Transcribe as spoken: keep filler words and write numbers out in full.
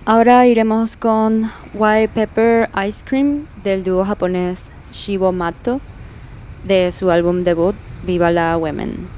Ahora iremos con White Pepper Ice Cream del dúo japonés Shibo Mato de su álbum debut Viva la Women.